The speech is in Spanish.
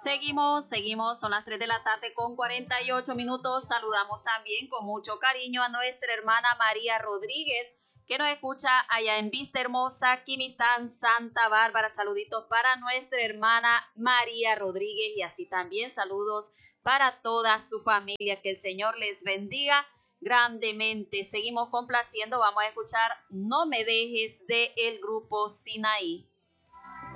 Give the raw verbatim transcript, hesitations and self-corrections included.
Seguimos, seguimos, son las tres de la tarde con cuarenta y ocho minutos. Saludamos también con mucho cariño a nuestra hermana María Rodríguez, que nos escucha allá en Vista Hermosa, Quimistán, Santa Bárbara. Saluditos para nuestra hermana María Rodríguez y así también saludos para toda su familia. Que el Señor les bendiga grandemente. Seguimos complaciendo, vamos a escuchar No me dejes de el grupo Sinaí.